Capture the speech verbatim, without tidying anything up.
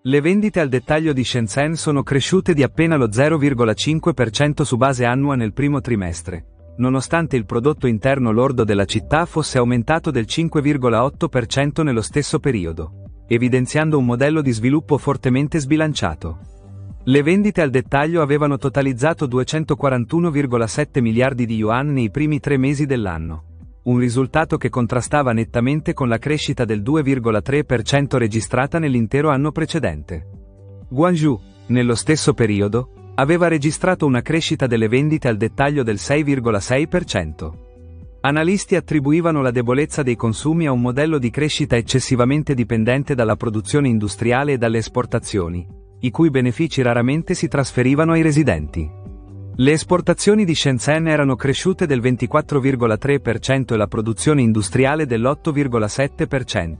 Le vendite al dettaglio di Shenzhen sono cresciute di appena lo zero virgola cinque per cento su base annua nel primo trimestre, nonostante il prodotto interno lordo della città fosse aumentato del cinque virgola otto per cento nello stesso periodo, evidenziando un modello di sviluppo fortemente sbilanciato. Le vendite al dettaglio avevano totalizzato duecentoquarantuno virgola sette miliardi di yuan nei primi tre mesi dell'anno, un risultato che contrastava nettamente con la crescita del due virgola tre per cento registrata nell'intero anno precedente. Guangzhou, nello stesso periodo, aveva registrato una crescita delle vendite al dettaglio del sei virgola sei per cento. Analisti attribuivano la debolezza dei consumi a un modello di crescita eccessivamente dipendente dalla produzione industriale e dalle esportazioni, i cui benefici raramente si trasferivano ai residenti. Le esportazioni di Shenzhen erano cresciute del ventiquattro virgola tre per cento e la produzione industriale dell'otto virgola sette per cento.